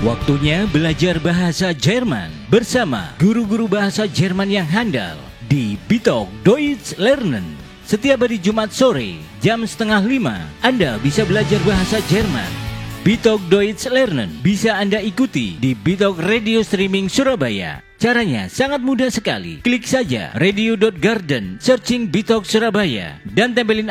Waktunya belajar bahasa Jerman bersama guru-guru bahasa Jerman yang handal di Bitok Deutsch Lernen. Setiap hari Jumat sore jam 4:30 Anda bisa belajar bahasa Jerman. Bitok Deutsch Lernen bisa Anda ikuti di Bitok Radio Streaming Surabaya. Caranya sangat mudah sekali. Klik saja radio.garden, searching Bitok Surabaya, dan tempelin